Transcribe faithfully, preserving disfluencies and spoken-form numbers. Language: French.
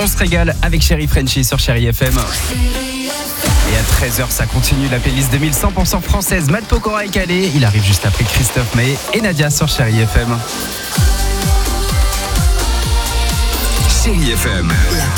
On se régale avec Chéri Frenchie sur Chéri F M. Et à treize heures, ça continue la playlist deux mille cent pour cent française. Matt Pokora est calé. Il arrive juste après Christophe Maé et Nadia sur Chéri F M. Chéri F M.